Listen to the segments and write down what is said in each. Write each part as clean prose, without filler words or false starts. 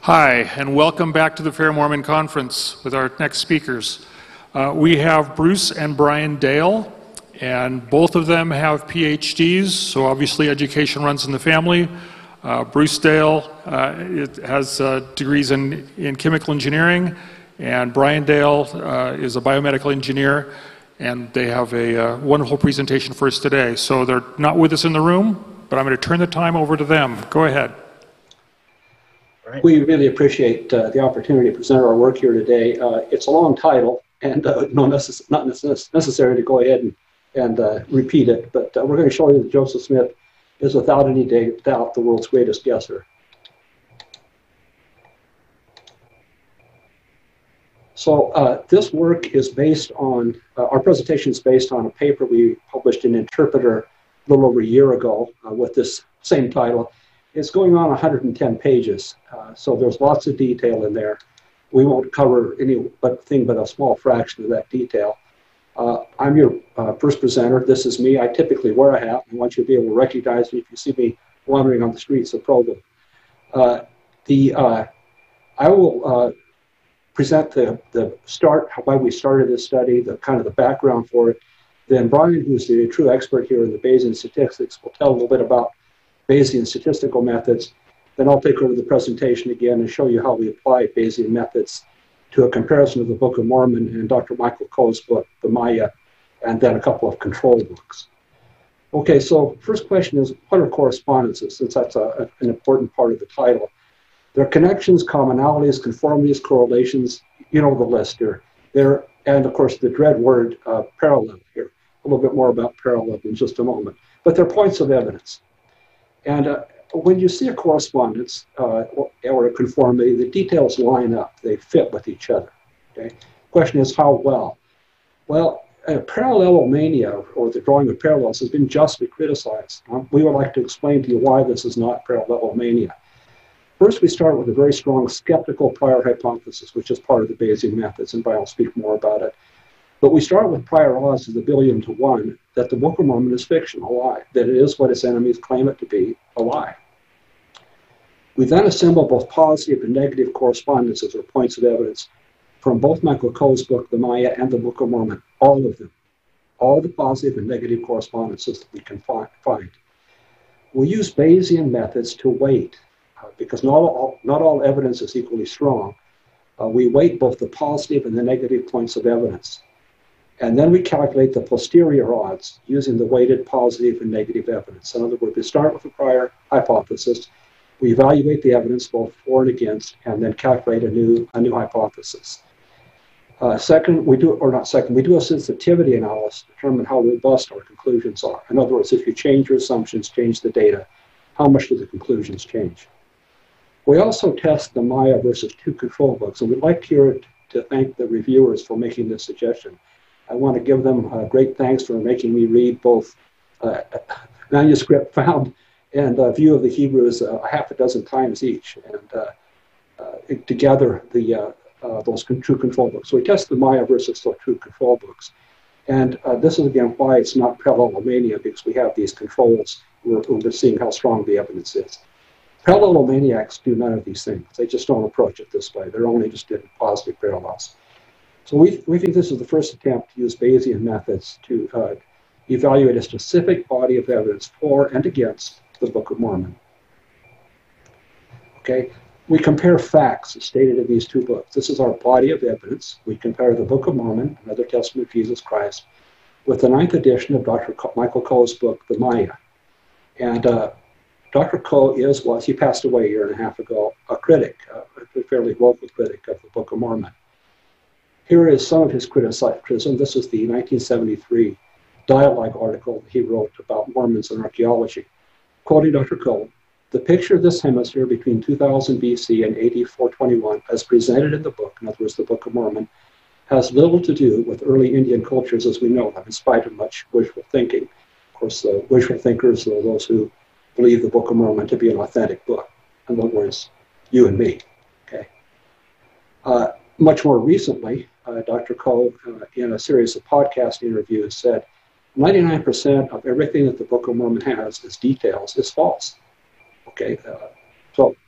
Hi, and welcome back to the Fair Mormon Conference with our next speakers. We have Bruce and Brian Dale, and both of them have PhDs, so obviously education runs in the family. Bruce Dale has degrees in chemical engineering, and Brian Dale is a biomedical engineer, and they have a wonderful presentation for us today. So they're not with us in the room, but I'm going to turn the time over to them. Go ahead. Right. We really appreciate the opportunity to present our work here today. It's a long title, and not necessary to go ahead and repeat it, but we're going to show you that Joseph Smith is without any doubt the world's greatest guesser. So this work is based on, our presentation is based on a paper we published in Interpreter a little over a year ago with this same title. It's going on 110 pages, so there's lots of detail in there. We won't cover anything but a small fraction of that detail. I'm your first presenter. This is me. I typically wear a hat. I want you to be able to recognize me if you see me wandering on the streets of Provo. I will present the start, why we started this study, the kind of the background for it. Then Brian, who's the true expert here in the Bayesian statistics, will tell a little bit about Bayesian statistical methods. Then I'll take over the presentation again and show you how we apply Bayesian methods to a comparison of the Book of Mormon and Dr. Michael Coe's book, The Maya, and then a couple of control books. Okay, so first question is, what are correspondences, since that's an important part of the title? There are connections, commonalities, conformities, correlations, you know the list here. And of course the dread word parallel here. A little bit more about parallel in just a moment. But they're points of evidence. And when you see a correspondence or a conformity, the details line up. They fit with each other. Okay. Question is, how well? Well, parallelomania, or the drawing of parallels, has been justly criticized. We would like to explain to you why this is not parallelomania. First, we start with a very strong skeptical prior hypothesis, which is part of the Bayesian methods, and Brian will speak more about it. But we start with prior odds of 1,000,000,000 to 1 that the Book of Mormon is fiction, a lie, that it is what its enemies claim it to be, a lie. We then assemble both positive and negative correspondences or points of evidence from both Michael Coe's book, The Maya, and the Book of Mormon, all of them, all the positive and negative correspondences that we can find. We'll use Bayesian methods to weight, because not all evidence is equally strong. We weight both the positive and the negative points of evidence. And then we calculate the posterior odds using the weighted positive and negative evidence. In other words, we start with a prior hypothesis, we evaluate the evidence both for and against, and then calculate a new hypothesis. We do a sensitivity analysis to determine how robust our conclusions are. In other words, if you change your assumptions, change the data, how much do the conclusions change? We also test the Maya versus 2 control books, and we'd like here to thank the reviewers for making this suggestion. I want to give them great thanks for making me read both manuscript found and View of the Hebrews a half a dozen times each, and together those 2 control books. So we test the Maya versus the 2 control books. And this is, again, why it's not parallelomania, because we have these controls. We're seeing how strong the evidence is. Parallelomaniacs do none of these things. They just don't approach it this way. They're only just in positive parallels. So we think this is the first attempt to use Bayesian methods to evaluate a specific body of evidence for and against the Book of Mormon. Okay, we compare facts stated in these 2 books. This is our body of evidence. We compare the Book of Mormon, another testament of Jesus Christ, with the 9th edition of Dr. Michael Coe's book, The Maya. And Dr. Coe he passed away a year and a half ago, a critic, a fairly vocal critic of the Book of Mormon. Here is some of his criticism. This is the 1973 dialogue article he wrote about Mormons and archaeology. Quoting Dr. Coe, "The picture of this hemisphere between 2000 BC and AD 421, as presented in the book, in other words, the Book of Mormon, has little to do with early Indian cultures as we know them, in spite of much wishful thinking." Of course, the wishful thinkers are those who believe the Book of Mormon to be an authentic book. In other words, you and me. Okay. Much more recently, Dr. Coe, in a series of podcast interviews, said 99% of everything that the Book of Mormon has as details is false. Okay, so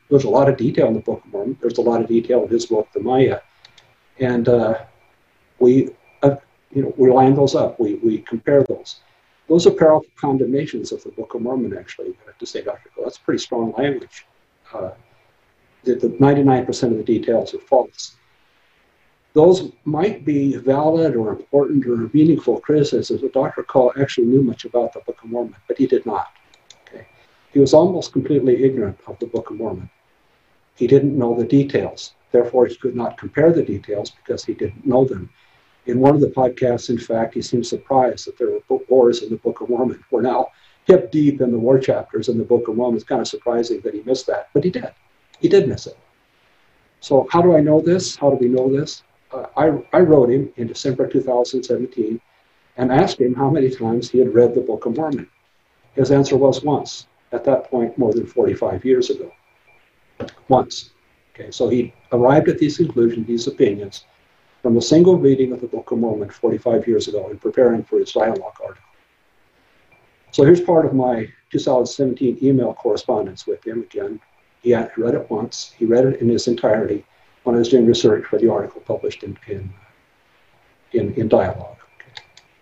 There's a lot of detail in the Book of Mormon. There's a lot of detail in his book, the Maya. And we line those up. We compare those. Those are powerful condemnations of the Book of Mormon, actually, to say, Dr. Cole. That's pretty strong language. The 99% of the details are false. Those might be valid or important or meaningful criticisms, but Dr. Cole actually knew much about the Book of Mormon, but he did not. Okay? He was almost completely ignorant of the Book of Mormon. He didn't know the details. Therefore, he could not compare the details because he didn't know them. In one of the podcasts, in fact, he seemed surprised that there were wars in the Book of Mormon. We're now hip deep in the war chapters in the Book of Mormon. It's kind of surprising that he missed that, but he did. He did miss it. So how do I know this? How do we know this? I wrote him in December 2017 and asked him how many times he had read the Book of Mormon. His answer was once, at that point more than 45 years ago. Once. Okay, so he arrived at these conclusions, these opinions, from a single reading of the Book of Mormon 45 years ago in preparing for his dialogue article. So here's part of my 2017 email correspondence with him again. He had read it once. He read it in its entirety when I was doing research for the article published in Dialogue. Okay.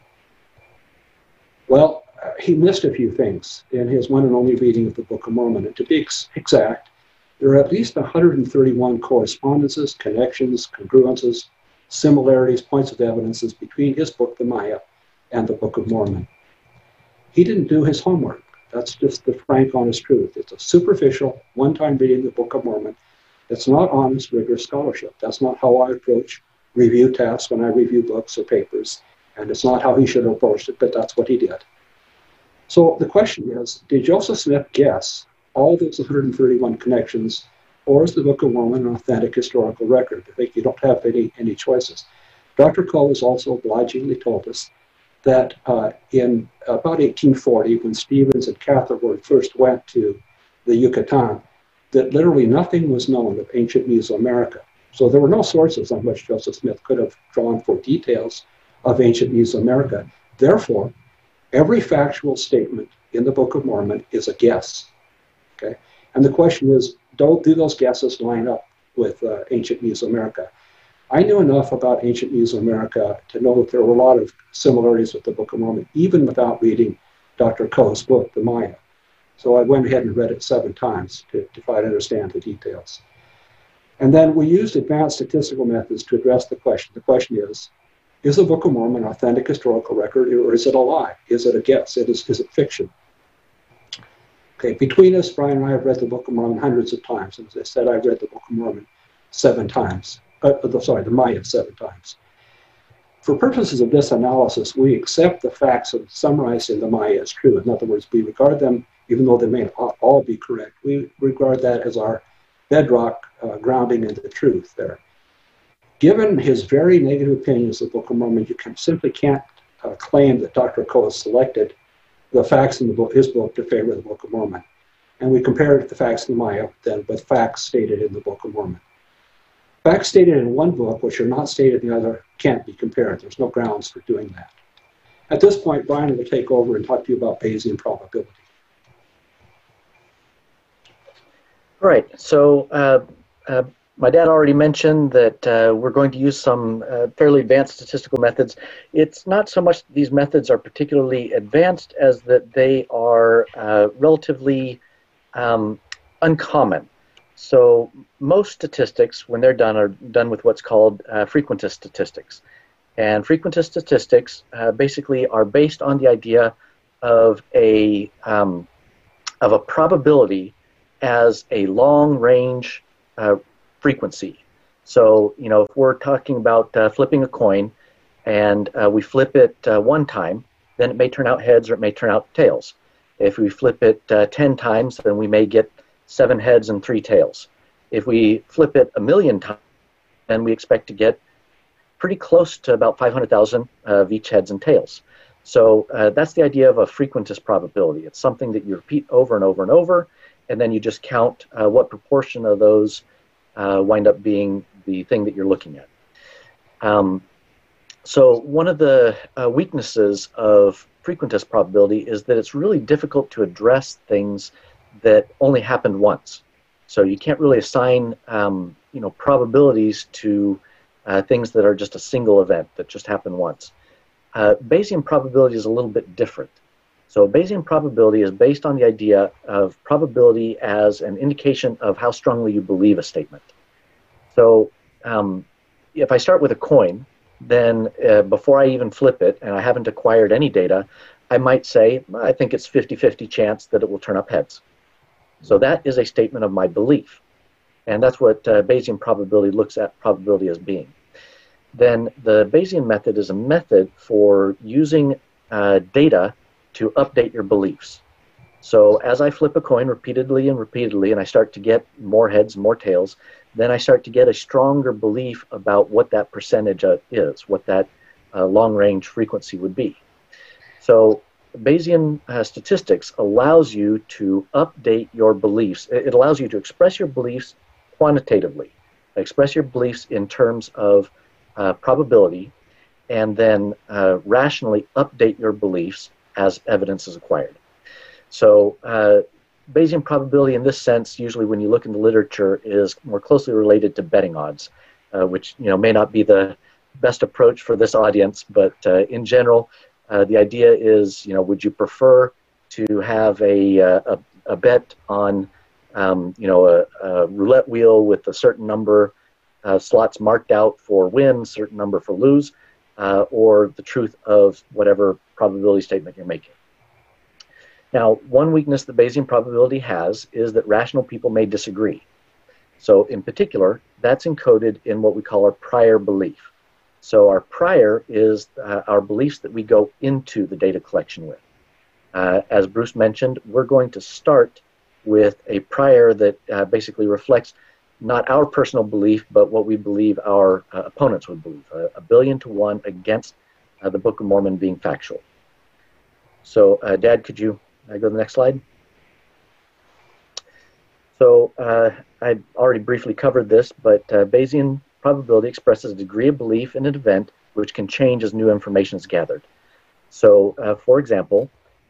Well, he missed a few things in his one and only reading of the Book of Mormon. And to be exact, there are at least 131 correspondences, connections, congruences, similarities, points of evidences between his book, the Maya, and the Book of Mormon. He didn't do his homework. That's just the frank, honest truth. It's a superficial, one-time reading of the Book of Mormon. It's not honest, rigorous scholarship. That's not how I approach review tasks when I review books or papers. And it's not how he should have approached it, but that's what he did. So the question is, did Joseph Smith guess all those 131 connections, or is the Book of Mormon an authentic historical record? I think you don't have any choices. Dr. Cole has also obligingly told us that in about 1840, when Stevens and Catherwood first went to the Yucatan, that literally nothing was known of ancient Mesoamerica. So there were no sources on which Joseph Smith could have drawn for details of ancient Mesoamerica. Therefore, every factual statement in the Book of Mormon is a guess. Okay? And the question is, do those guesses line up with ancient Mesoamerica? I knew enough about ancient Mesoamerica to know that there were a lot of similarities with the Book of Mormon, even without reading Dr. Coe's book, the Maya. So I went ahead and read it 7 times to try to understand the details. And then we used advanced statistical methods to address the question. The question is the Book of Mormon an authentic historical record, or is it a lie? Is it a guess? Is it fiction? Okay, between us, Brian and I have read the Book of Mormon hundreds of times. And as I said, I've read the Book of Mormon 7 times. The Maya 7 times. For purposes of this analysis, we accept the facts summarized in the Maya as true. In other words, we regard them, even though they may not all be correct, we regard that as our bedrock grounding in the truth there. Given his very negative opinions of the Book of Mormon, you simply can't claim that Dr. Coe has selected the facts in his book to favor the Book of Mormon. And we compared the facts in the Maya then with facts stated in the Book of Mormon. Facts stated in one book, which are not stated in the other, can't be compared. There's no grounds for doing that. At this point, Brian will take over and talk to you about Bayesian probability. All right. So my dad already mentioned that we're going to use some fairly advanced statistical methods. It's not so much that these methods are particularly advanced as that they are relatively uncommon. So most statistics, when they're done, are done with what's called frequentist statistics. And frequentist statistics basically are based on the idea of a probability as a long-range frequency. So, you know, if we're talking about flipping a coin and we flip it 1 time, then it may turn out heads or it may turn out tails. If we flip it 10 times, then we may get 7 heads and 3 tails. If we flip it 1,000,000 times, then we expect to get pretty close to about 500,000 of each heads and tails. So that's the idea of a frequentist probability. It's something that you repeat over and over and over, and then you just count what proportion of those wind up being the thing that you're looking at. So one of the weaknesses of frequentist probability is that it's really difficult to address things that only happened once. So you can't really assign probabilities to things that are just a single event that just happened once. Bayesian probability is a little bit different. So Bayesian probability is based on the idea of probability as an indication of how strongly you believe a statement. So if I start with a coin, then before I even flip it, and I haven't acquired any data, I might say, I think it's 50-50 chance that it will turn up heads. So that is a statement of my belief. And that's what Bayesian probability looks at probability as being. Then the Bayesian method is a method for using data to update your beliefs. So as I flip a coin repeatedly and repeatedly, and I start to get more heads and more tails, then I start to get a stronger belief about what that percentage is, what that long-range frequency would be. So Bayesian statistics allows you to update your beliefs. It allows you to express your beliefs quantitatively, express your beliefs in terms of probability, and then rationally update your beliefs as evidence is acquired. So Bayesian probability in this sense, usually when you look in the literature, is more closely related to betting odds, which may not be the best approach for this audience, but in general, the idea is, would you prefer to have a bet on, a roulette wheel with a certain number of slots marked out for win, certain number for lose, or the truth of whatever probability statement you're making? Now, one weakness that Bayesian probability has is that rational people may disagree. So in particular, that's encoded in what we call our prior belief. So our prior is our beliefs that we go into the data collection with. As Bruce mentioned, we're going to start with a prior that basically reflects not our personal belief, but what we believe our opponents would believe, 1,000,000,000 to 1 against the Book of Mormon being factual. So Dad, could you go to the next slide? So I already briefly covered this, but Bayesian probability expresses a degree of belief in an event which can change as new information is gathered. So for example,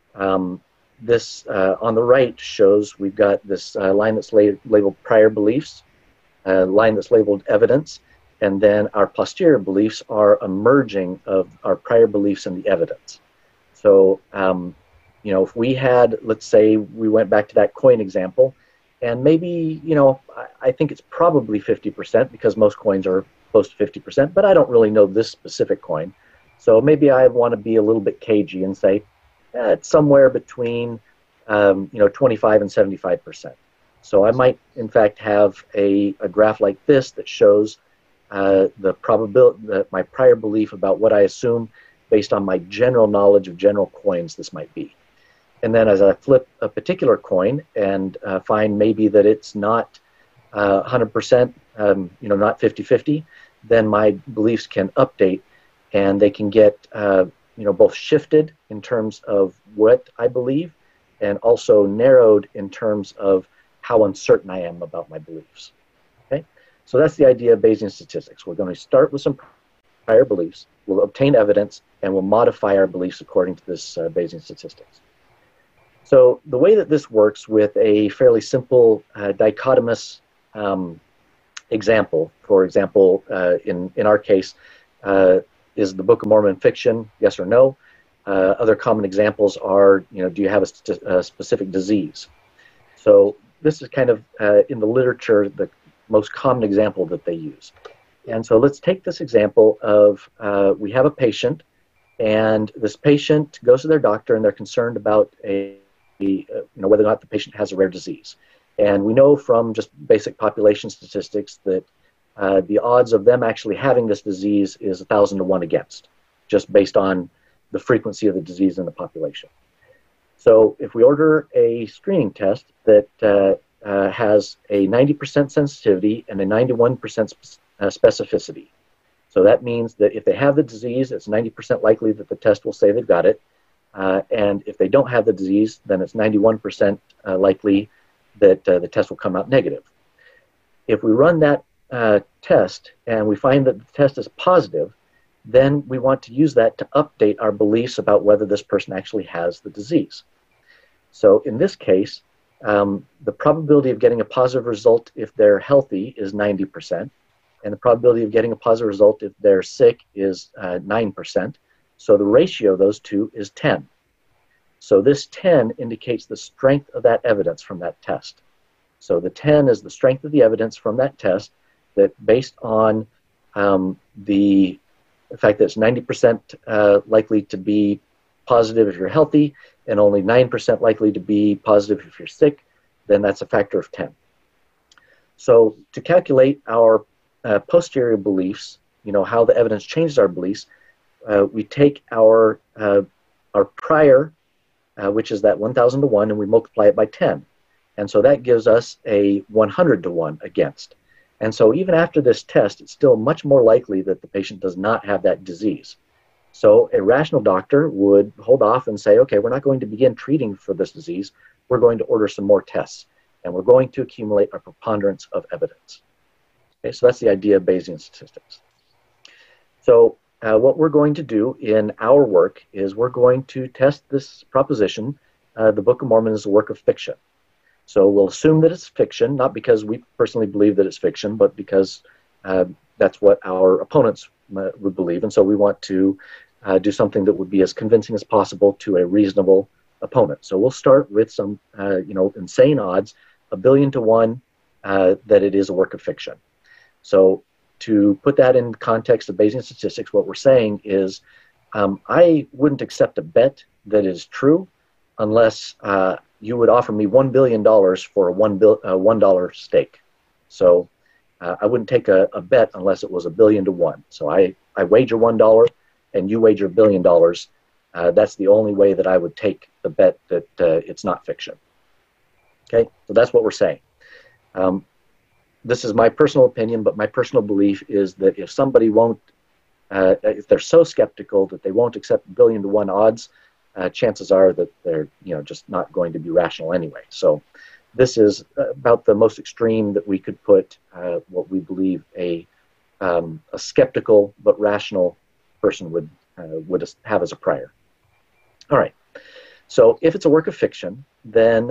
this on the right shows we've got this line that's labeled prior beliefs, a line that's labeled evidence, and then our posterior beliefs are a merging of our prior beliefs and the evidence. So if we had, let's say we went back to that coin example, and maybe, I think it's probably 50% because most coins are close to 50%, but I don't really know this specific coin. So maybe I want to be a little bit cagey and say it's somewhere between 25 and 75%. So I might, in fact, have a graph like this that shows the probability, my prior belief about what I assume based on my general knowledge of general coins this might be. And then as I flip a particular coin and find maybe that it's not 100%, not 50-50, then my beliefs can update and they can get, both shifted in terms of what I believe and also narrowed in terms of how uncertain I am about my beliefs. Okay, so that's the idea of Bayesian statistics. We're going to start with some prior beliefs, we'll obtain evidence, and we'll modify our beliefs according to this Bayesian statistics. So the way that this works with a fairly simple dichotomous example, for example, in our case, is the Book of Mormon fiction, yes or no? Other common examples are, do you have a specific disease? So this is kind of, in the literature, the most common example that they use. And so let's take this example of we have a patient, and this patient goes to their doctor, and they're concerned about whether or not the patient has a rare disease. And we know from just basic population statistics that the odds of them actually having this disease is 1,000 to 1 against, just based on the frequency of the disease in the population. So if we order a screening test that has a 90% sensitivity and a 91% specificity, so that means that if they have the disease, it's 90% likely that the test will say they've got it. And if they don't have the disease, then it's 91% likely that the test will come out negative. If we run that test and we find that the test is positive, then we want to use that to update our beliefs about whether this person actually has the disease. So in this case, The probability of getting a positive result if they're healthy is 90%, and the probability of getting a positive result if they're sick is 9%. So the ratio of those two is 10. So this 10 indicates the strength of that evidence from that test. So the 10 is the strength of the evidence from that test, that based on the fact that it's 90% likely to be positive if you're healthy and only 9% likely to be positive if you're sick, then that's a factor of 10. So to calculate our posterior beliefs, how the evidence changes our beliefs, we take our prior, which is that 1,000 to 1, and we multiply it by 10. And so that gives us a 100 to 1 against. And so even after this test, it's still much more likely that the patient does not have that disease. So a rational doctor would hold off and say, okay, we're not going to begin treating for this disease. We're going to order some more tests, and we're going to accumulate a preponderance of evidence. Okay, so that's the idea of Bayesian statistics. So what we're going to do in our work is we're going to test this proposition. The Book of Mormon is a work of fiction. So we'll assume that it's fiction, not because we personally believe that it's fiction, but because that's what our opponents would believe. And so we want to do something that would be as convincing as possible to a reasonable opponent. So we'll start with some insane odds, 1 billion to 1, that it is a work of fiction. So to put that in context of Bayesian statistics, what we're saying is I wouldn't accept a bet that is true unless you would offer me $1 billion for a $1 stake. So I wouldn't take a bet unless it was 1 billion to 1. So I wager $1 and you wager $1 billion. That's the only way that I would take the bet that it's not fiction. Okay, so that's what we're saying. This is my personal opinion, but my personal belief is that if somebody won't, if they're so skeptical that they won't accept 1 billion to 1 odds, chances are that they're just not going to be rational anyway. So this is about the most extreme that we could put what we believe a skeptical but rational person would have as a prior. All right. So if it's a work of fiction, then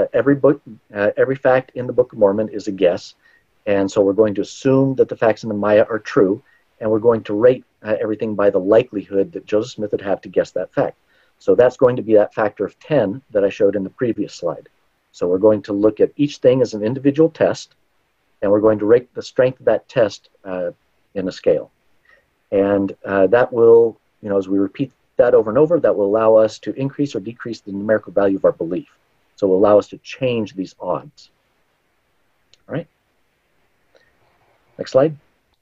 every fact in the Book of Mormon is a guess. And so we're going to assume that the facts in the Maya are true, and we're going to rate everything by the likelihood that Joseph Smith would have to guess that fact. So that's going to be that factor of 10 that I showed in the previous slide. So we're going to look at each thing as an individual test, and we're going to rate the strength of that test in a scale. And that will, as we repeat that over and over, that will allow us to increase or decrease the numerical value of our belief. So it will allow us to change these odds. All right. Next slide.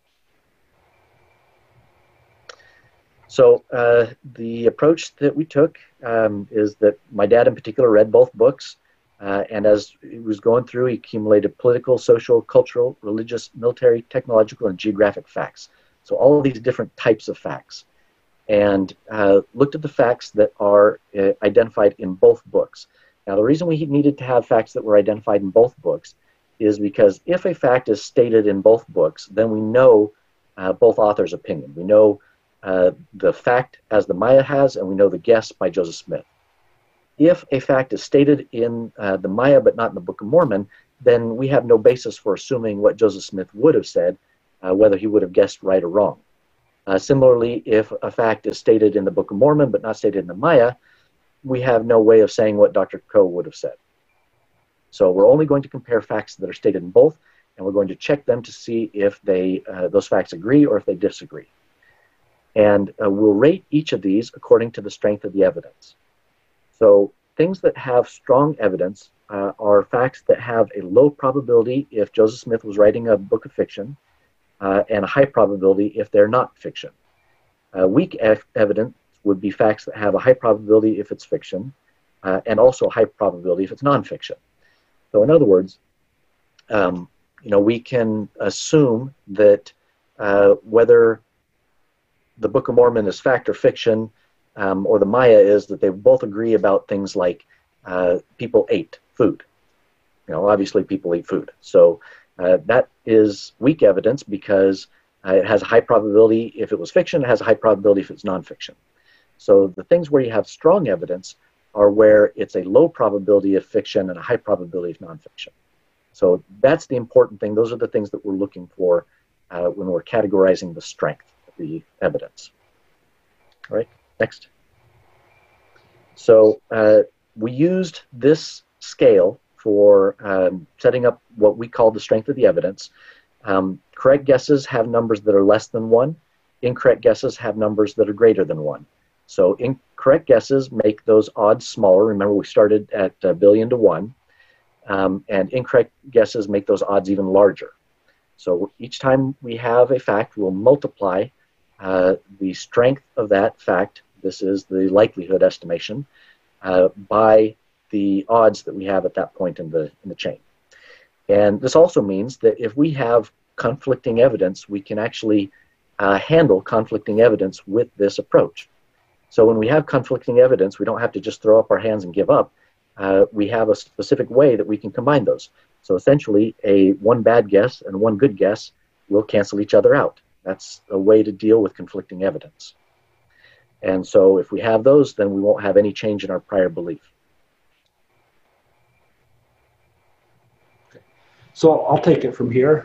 So the approach that we took is that my dad in particular read both books, and as he was going through, he accumulated political, social, cultural, religious, military, technological, and geographic facts. So all of these different types of facts, and looked at the facts that are identified in both books. Now, the reason we needed to have facts that were identified in both books is because if a fact is stated in both books, then we know both authors' opinion. We know the fact as the Maya has, and we know the guess by Joseph Smith. If a fact is stated in the Maya but not in the Book of Mormon, then we have no basis for assuming what Joseph Smith would have said, whether he would have guessed right or wrong. Similarly, if a fact is stated in the Book of Mormon but not stated in the Maya, we have no way of saying what Dr. Coe would have said. So we're only going to compare facts that are stated in both, and we're going to check them to see if those facts agree or if they disagree. And we'll rate each of these according to the strength of the evidence. So things that have strong evidence are facts that have a low probability if Joseph Smith was writing a book of fiction, and a high probability if they're not fiction. Weak evidence would be facts that have a high probability if it's fiction, and also a high probability if it's nonfiction. So in other words, we can assume that whether the Book of Mormon is fact or fiction, or the Maya is, that they both agree about things like people ate food. Obviously people eat food. So that is weak evidence because it has a high probability if it was fiction, it has a high probability if it's nonfiction. So the things where you have strong evidence are where it's a low probability of fiction and a high probability of nonfiction. So that's the important thing. Those are the things that we're looking for when we're categorizing the strength of the evidence. All right, next. So we used this scale for setting up what we call the strength of the evidence. Correct guesses have numbers that are less than 1. Incorrect guesses have numbers that are greater than 1. So incorrect guesses make those odds smaller. Remember, we started at a billion to 1. And incorrect guesses make those odds even larger. So each time we have a fact, we'll multiply the strength of that fact, this is the likelihood estimation, by the odds that we have at that point in the chain. And this also means that if we have conflicting evidence, we can actually handle conflicting evidence with this approach. So when we have conflicting evidence, we don't have to just throw up our hands and give up. We have a specific way that we can combine those. So essentially, one bad guess and one good guess will cancel each other out. That's a way to deal with conflicting evidence. And so if we have those, then we won't have any change in our prior belief. So I'll take it from here.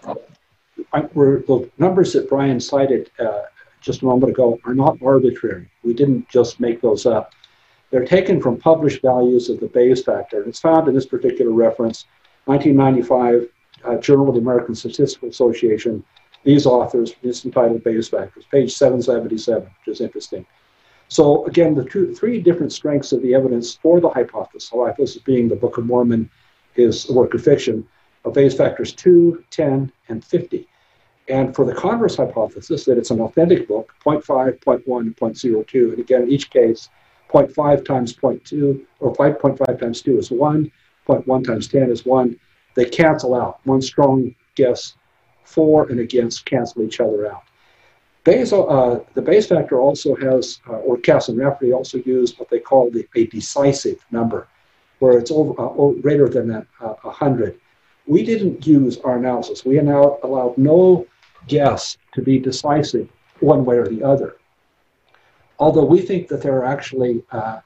The numbers that Brian cited just a moment ago are not arbitrary. We didn't just make those up. They're taken from published values of the Bayes factor. It's found in this particular reference, 1995 Journal of the American Statistical Association. These authors, it's entitled Bayes factors, page 777, which is interesting. So again, the three different strengths of the evidence for the hypothesis being the Book of Mormon is a work of fiction, of Bayes factors 2, 10, and 50. And for the converse hypothesis, that it's an authentic book, 0.5, 0.1, and 0.02. And again, in each case, 0.5 times 0.2, or 5.5 times 2 is 1, 0.1 times 10 is 1. They cancel out. One strong guess for and against cancel each other out. The Bayes factor also has, or Cass and Rafferty also use what they call a decisive number, where it's greater than 100. We didn't use our analysis. We now allowed no guess to be decisive one way or the other. Although we think that there are actually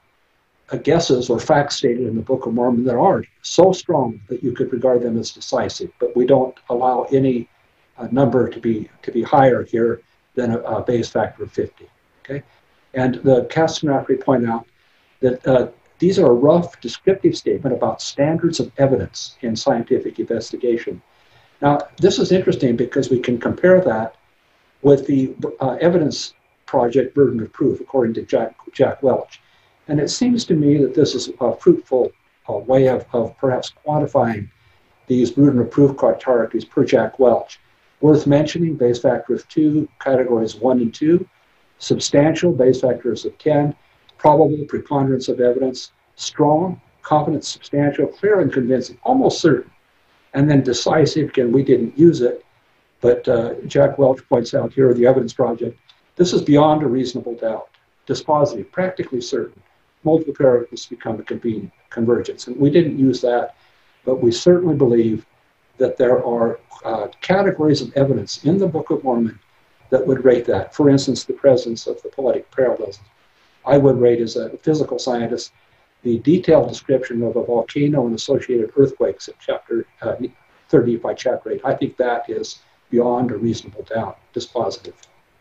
guesses or facts stated in the Book of Mormon that are so strong that you could regard them as decisive, but we don't allow any number to be higher here than a Bayes factor of 50. Okay, and the Cass and Rafferty point out that these are a rough descriptive statement about standards of evidence in scientific investigation. Now, this is interesting because we can compare that with the evidence project burden of proof, according to Jack Welch. And it seems to me that this is a fruitful way of perhaps quantifying these burden of proof hierarchies per Jack Welch. Worth mentioning, Bayes factor of 2, categories 1 and 2, substantial, Bayes factors of 10, probable, preponderance of evidence, strong, competent, substantial, clear and convincing, almost certain. And then decisive, again, we didn't use it, but Jack Welch points out here, the evidence project, this is beyond a reasonable doubt, dispositive, practically certain. Multiple parameters become a convenient convergence. And we didn't use that, but we certainly believe that there are categories of evidence in the Book of Mormon that would rate that. For instance, the presence of the poetic parallelism. I would rate, as a physical scientist, the detailed description of a volcano and associated earthquakes in chapter 30 by chapter 8. I think that is beyond a reasonable doubt, dispositive.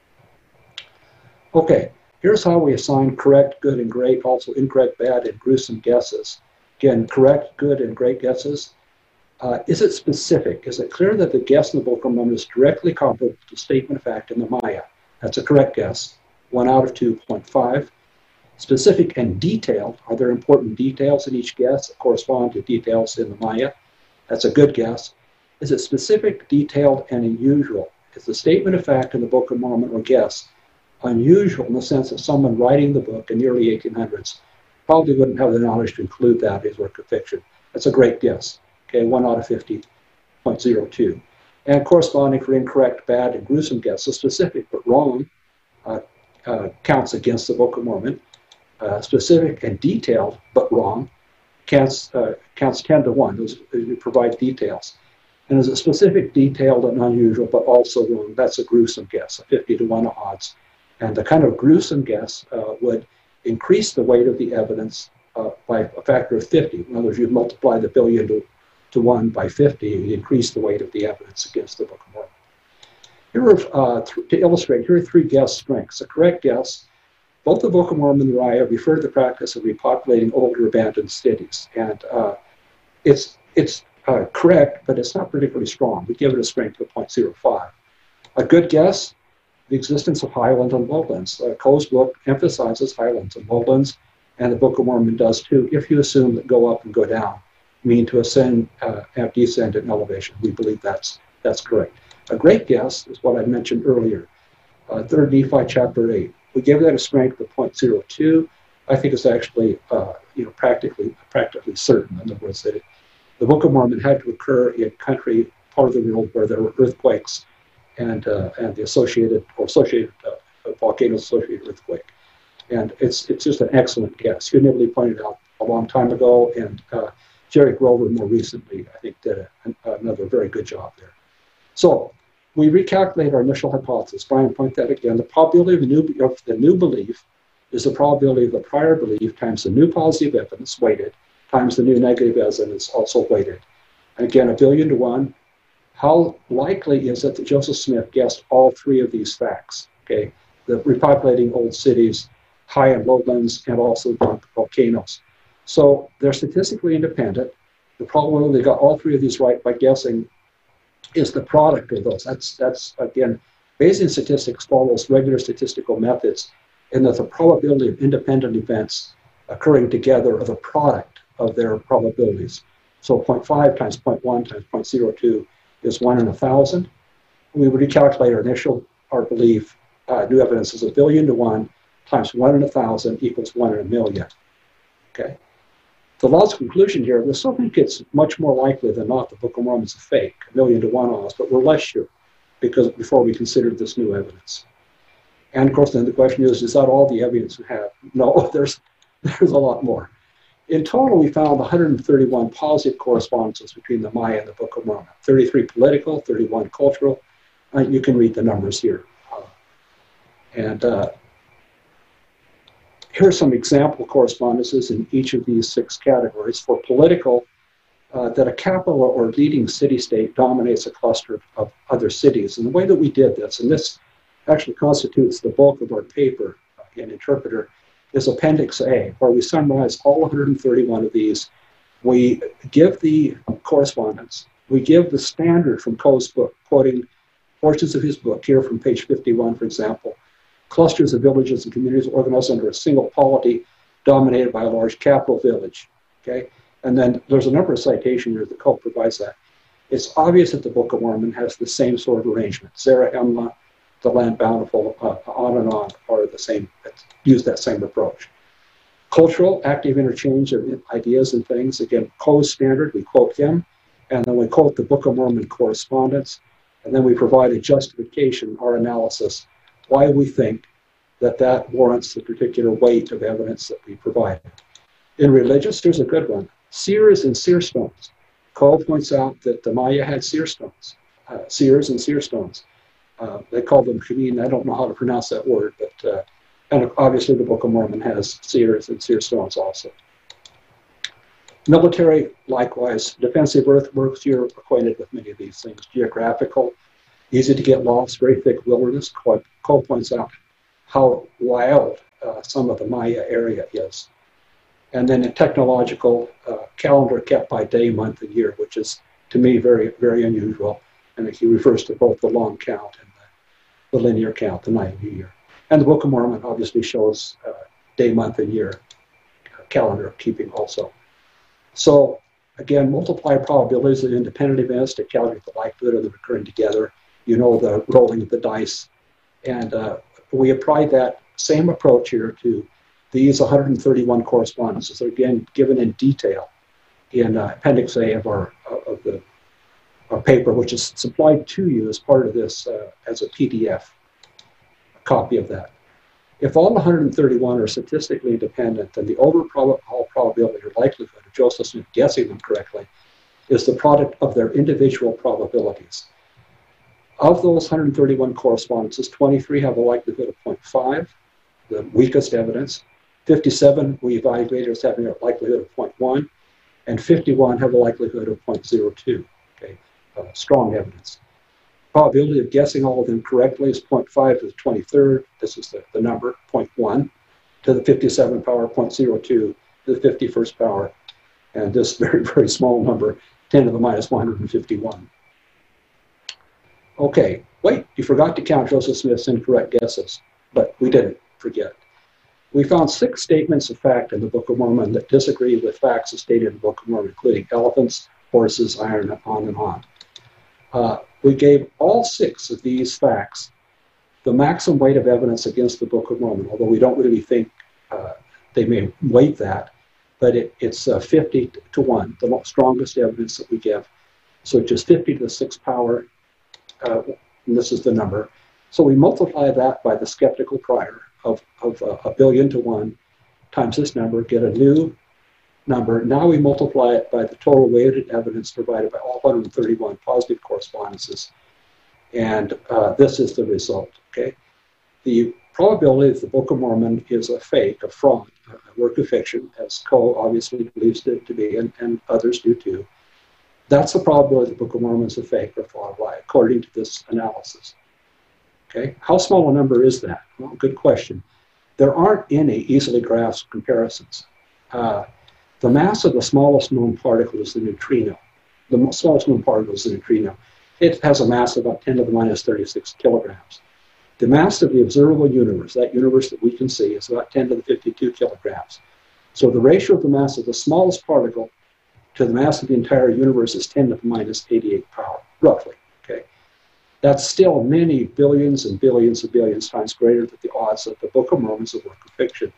Okay, here's how we assign correct, good, and great, also incorrect, bad, and gruesome guesses. Again, correct, good, and great guesses. Is it specific? Is it clear that the guess in the Book of Mormon is directly comparable to the statement of fact in the Maya? That's a correct guess. 1 out of 2.5. Specific and detailed. Are there important details in each guess that correspond to details in the Maya? That's a good guess. Is it specific, detailed, and unusual? Is the statement of fact in the Book of Mormon or guess unusual in the sense that someone writing the book in the early 1800s probably wouldn't have the knowledge to include that as work of fiction? That's a great guess. Okay, 1 out of 50.02. And corresponding for incorrect, bad, and gruesome guesses, specific but wrong counts against the Book of Mormon. Specific and detailed but wrong counts 10 to 1. Those provide details. And as a specific, detailed, and unusual but also wrong, that's a gruesome guess, a 50 to 1 odds. And the kind of gruesome guess would increase the weight of the evidence by a factor of 50. In other words, you multiply the billion to 1 by 50, you increase the weight of the evidence against the Book of Mormon. Here are, to illustrate, here are 3 guess strengths. A correct guess: both the Book of Mormon and the Raya refer to the practice of repopulating older abandoned cities. And it's correct, but it's not particularly strong. We give it a strength of 0.05. A good guess: the existence of highland and lowlands. Coe's book emphasizes highlands and lowlands, and the Book of Mormon does too, if you assume that go up and go down mean to ascend and descend in elevation. We believe that's correct. A great guess is what I mentioned earlier, 3rd Nephi chapter 8. We give that a strength of 0.02. I think it's actually practically certain. In other words, that the Book of Mormon had to occur in country, part of the world where there were earthquakes and the associated volcano-associated earthquake. And it's just an excellent guess. Hugh Nibley pointed out a long time ago, and Jerry Grover more recently, I think, did another very good job there. So we recalculate our initial hypothesis. Brian, point that again. The probability of the new belief is the probability of the prior belief times the new positive evidence weighted times the new negative evidence also weighted. And again, 1,000,000,000 to 1. How likely is it that Joseph Smith guessed all 3 of these facts? Okay, the repopulating old cities, high and lowlands, and also volcanoes. So they're statistically independent. The probability they got all 3 of these right by guessing is the product of those. That's again, Bayesian statistics follows regular statistical methods in that the probability of independent events occurring together are the product of their probabilities. So 0.5 times 0.1 times 0.02 is 1 in 1,000. We would recalculate our belief, new evidence is 1,000,000,000 to 1 times 1 in 1,000 equals 1 in 1,000,000. Okay. The law's conclusion here, we still think it's much more likely than not the Book of Mormon is a fake, 1,000,000 to 1 on us, but we're less sure before we considered this new evidence. And of course, then the question is that all the evidence we have? No, there's a lot more. In total, we found 131 positive correspondences between the Maya and the Book of Mormon. 33 political, 31 cultural. You can read the numbers here. Here are some example correspondences in each of these 6 categories. For political, that a capital or leading city-state dominates a cluster of other cities. And the way that we did this, and this actually constitutes the bulk of our paper in Interpreter, is Appendix A, where we summarize all 131 of these. We give the correspondence. We give the standard from Coe's book, quoting portions of his book, here from page 51, for example. Clusters of villages and communities organized under a single polity dominated by a large capital village. Okay? And then there's a number of citations here that Coe provides that. It's obvious that the Book of Mormon has the same sort of arrangement. Zarahemla, the land bountiful, on and on, are the same, use that same approach. Cultural, active interchange of ideas and things. Again, Coe's standard, we quote him, and then we quote the Book of Mormon correspondence, and then we provide a justification, our analysis, why we think that warrants the particular weight of evidence that we provide. In religious, there's a good one. Seers and seer stones. Coe points out that the Maya had seer stones, seers and seer stones. They call them Kamin. I don't know how to pronounce that word, but and obviously the Book of Mormon has seers and seer stones also. Military, likewise. Defensive earthworks, you're acquainted with many of these things. Geographical, easy to get lost, very thick wilderness. Coe points out how wild some of the Maya area is. And then in technological, calendar kept by day, month, and year, which is, to me, very, very unusual. And he refers to both the long count and the linear count, the night and year. And the Book of Mormon obviously shows day, month, and year calendar keeping also. So again, multiply probabilities of independent events to calculate the likelihood of them occurring together. You know the rolling of the dice. And we applied that same approach here to these 131 correspondences. They're again given in detail in Appendix A of our paper, which is supplied to you as part of this as a PDF, a copy of that. If all 131 are statistically independent, then the overall probability or likelihood of Joseph Smith guessing them correctly is the product of their individual probabilities. Of those 131 correspondences, 23 have a likelihood of 0.5, the weakest evidence. 57 we evaluated as having a likelihood of 0.1, and 51 have a likelihood of 0.02. Okay, strong evidence. Probability of guessing all of them correctly is 0.5 to the 23rd. This is the number, 0.1 to the 57 power, 0.02 to the 51st power, and this very, very small number, 10 to the minus 151. Okay, wait, you forgot to count Joseph Smith's incorrect guesses, but we didn't forget. We found 6 statements of fact in the Book of Mormon that disagree with facts as stated in the Book of Mormon, including elephants, horses, iron, on and on. We gave all 6 of these facts the maximum weight of evidence against the Book of Mormon, although we don't really think they may weight that, but it's 50 to 1, the strongest evidence that we give. So it's just 50 to the 6th power, and this is the number. So we multiply that by the skeptical prior of 1 billion to 1 times this number, get a new number. Now we multiply it by the total weighted evidence provided by all 131 positive correspondences. And this is the result, okay? The probability that the Book of Mormon is a fake, a fraud, a work of fiction, as Coe obviously believes it to be, and others do too. That's the probability the Book of Mormon is a fake or fraud lie, according to this analysis. Okay, how small a number is that? Well, good question. There aren't any easily grasped comparisons. The mass of the smallest known particle is the neutrino. The smallest known particle is the neutrino. It has a mass of about 10 to the minus 36 kilograms. The mass of the observable universe, that universe that we can see, is about 10 to the 52 kilograms. So the ratio of the mass of the smallest particle to the mass of the entire universe is 10 to the minus 88 power, roughly. Okay, that's still many billions and billions and billions times greater than the odds that the Book of Mormon is a work of fiction.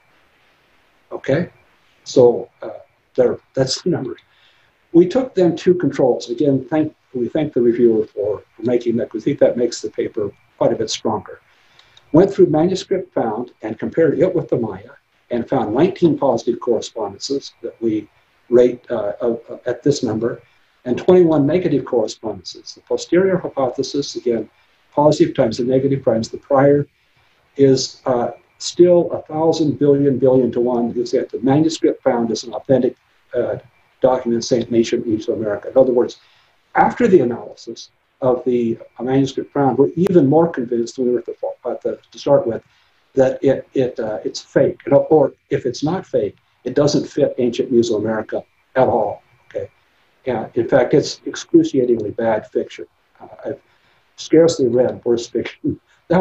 Okay, so that's the number. We took then 2 controls. Again, we thank the reviewer for making that, because I think that makes the paper quite a bit stronger. Went through manuscript found and compared it with the Maya and found 19 positive correspondences that we rate at this number, and 21 negative correspondences. The posterior hypothesis, again, positive times the negative times the prior, is still 1,000 billion to 1. You say the manuscript found is an authentic document saying ancient Mesoamerica. In other words, after the analysis of the manuscript found, we're even more convinced than we were to start with that it's fake, or if it's not fake, it doesn't fit ancient Mesoamerica at all. Okay, yeah. In fact, it's excruciatingly bad fiction. I've scarcely read worse fiction.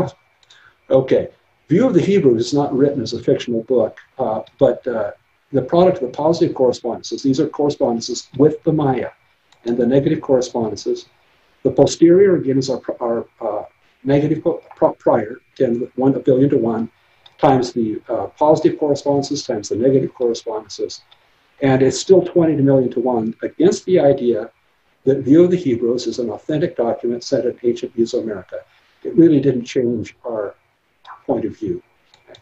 Okay. View of the Hebrews is not written as a fictional book, but the product of the positive correspondences. These are correspondences with the Maya, and the negative correspondences. The posterior, again, is our negative prior, 1 billion to 1, times the positive correspondences times the negative correspondences. And it's still 20 million to 1 against the idea that View of the Hebrews is an authentic document set in ancient Mesoamerica. It really didn't change our point of view. Okay.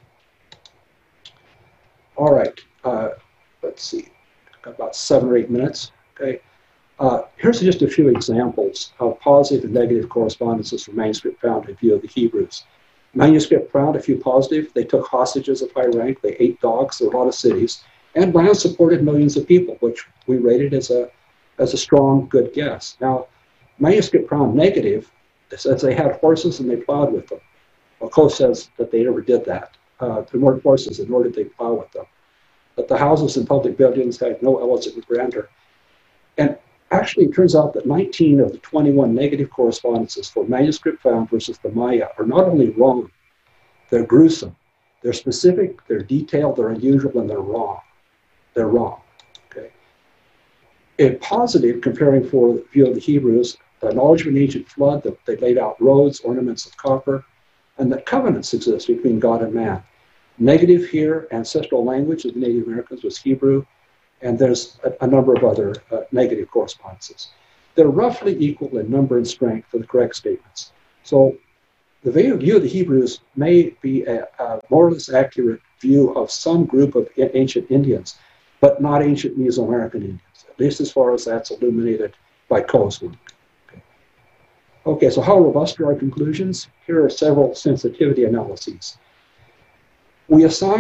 All right, let's see, got about 7 or 8 minutes. Okay. Here's just a few examples of positive and negative correspondences from manuscript found in View of the Hebrews. Manuscript found a few positive. They took hostages of high rank. They ate dogs. There were a lot of cities. And land supported millions of people, which we rated as a strong, good guess. Now, manuscript found negative says they had horses and they plowed with them. Well, Coe says that they never did that. There weren't horses, and nor did they plow with them. But the houses and public buildings had no elegant grandeur. And actually, it turns out that 19 of the 21 negative correspondences for manuscript found versus the Maya are not only wrong, they're gruesome. They're specific, they're detailed, they're unusual, and they're wrong. They're wrong. Okay. In positive, comparing for the View of the Hebrews, the knowledge of an ancient flood, that they laid out roads, ornaments of copper, and that covenants exist between God and man. Negative here, ancestral language of the Native Americans was Hebrew, and there's a number of other negative correspondences. They're roughly equal in number and strength to the correct statements. So the View of the Hebrews may be a more or less accurate view of some group of ancient Indians, but not ancient Mesoamerican Indians, at least as far as that's illuminated by Coe's work. Okay, so how robust are our conclusions? Here are several sensitivity analyses. We assigned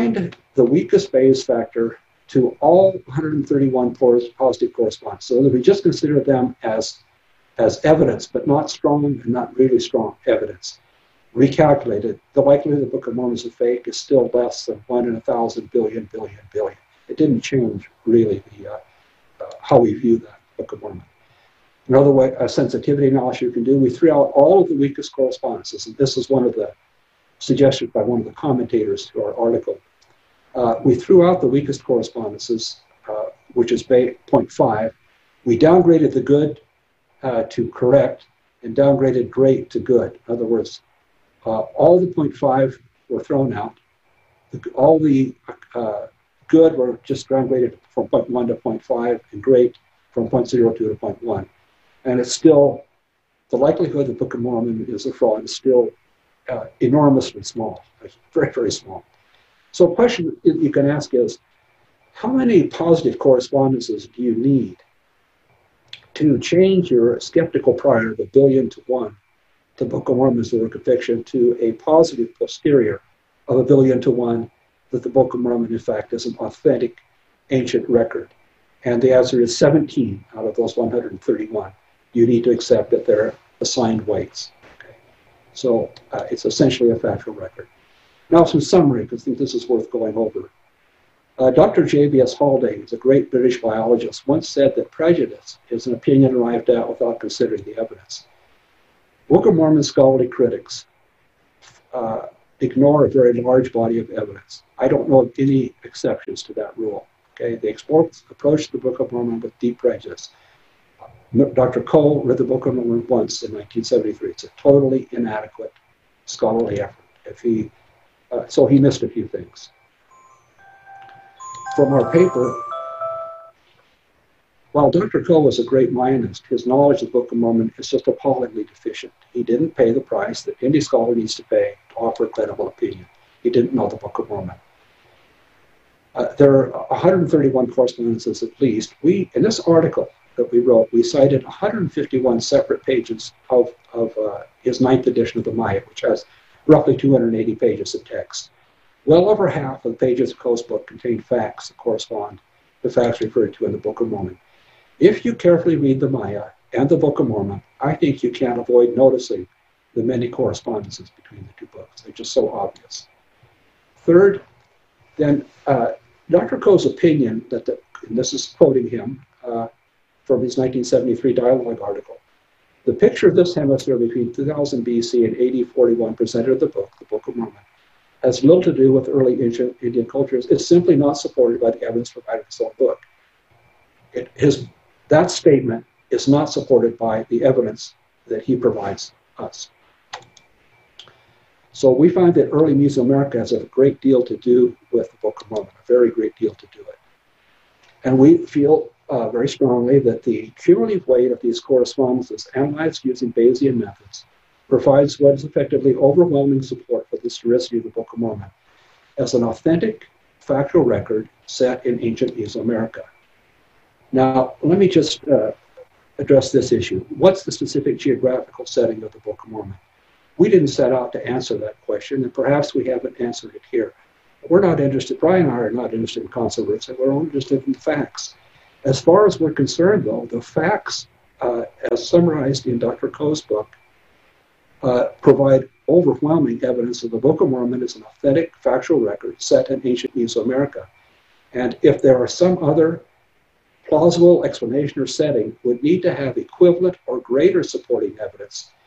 the weakest Bayes factor to all 131 positive correspondents. So that we just consider them as evidence, but not strong and not really strong evidence. Recalculated, the likelihood the Book of Mormon is a fake is still less than 1 in 1,000 billion. It didn't change really how we view that Book of Mormon. Another way, a sensitivity analysis you can do, we threw out all of the weakest correspondences, and this is one of the suggestions by one of the commentators to our article. We threw out the weakest correspondences, which is 0.5. We downgraded the good to correct and downgraded great to good. In other words, all the 0.5 were thrown out. All the good were just downgraded from 0.1 to 0.5 and great from 0.02 to 0.1. And it's still, the likelihood the Book of Mormon is a fraud is still enormously small, very, very small. So a question you can ask is, how many positive correspondences do you need to change your skeptical prior, the billion to one, the Book of Mormon is the work of fiction, to a positive posterior of 1 billion to 1, that the Book of Mormon, in fact, is an authentic ancient record? And the answer is 17 out of those 131. You need to accept that they're assigned weights. Okay. So it's essentially a factual record. Now some summary, because I think this is worth going over. Dr. J.B.S. Haldane, a great British biologist, once said that prejudice is an opinion arrived at without considering the evidence. Book of Mormon scholarly critics ignore a very large body of evidence. I don't know of any exceptions to that rule. Okay, they approach the Book of Mormon with deep prejudice. Dr. Cole read the Book of Mormon once in 1973. It's a totally inadequate scholarly effort. So he missed a few things. From our paper, while Dr. Cole was a great Mayanist, his knowledge of the Book of Mormon is just appallingly deficient. He didn't pay the price that any scholar needs to pay to offer a credible opinion. He didn't know the Book of Mormon. There are 131 correspondences at least. In this article that we wrote, we cited 151 separate pages of his 9th edition of the Maya, which has roughly 280 pages of text. Well over half of the pages of Coe's book contain facts that correspond to facts referred to in the Book of Mormon. If you carefully read the Maya and the Book of Mormon, I think you can't avoid noticing the many correspondences between the two books. They're just so obvious. Third, then Dr. Coe's opinion that, and this is quoting him from his 1973 dialogue article, the picture of this hemisphere between 2000 BC and 8041 presented in the Book of Mormon, has little to do with early ancient Indian cultures. It's simply not supported by the evidence provided in his own book. That statement is not supported by the evidence that he provides us. So we find that early Mesoamerica has a great deal to do with the Book of Mormon, a very great deal to do it. And we feel very strongly that the cumulative weight of these correspondences analyzed using Bayesian methods provides what is effectively overwhelming support for the historicity of the Book of Mormon as an authentic factual record set in ancient Mesoamerica. Now, let me just address this issue. What's the specific geographical setting of the Book of Mormon? We didn't set out to answer that question, and perhaps we haven't answered it here. We're not interested, Brian and I are not interested in controversy, we're only interested in facts. As far as we're concerned, though, the facts, as summarized in Dr. Coe's book, provide overwhelming evidence that the Book of Mormon is an authentic factual record set in ancient Mesoamerica. And if there are some other plausible explanation or setting, would need to have equivalent or greater supporting evidence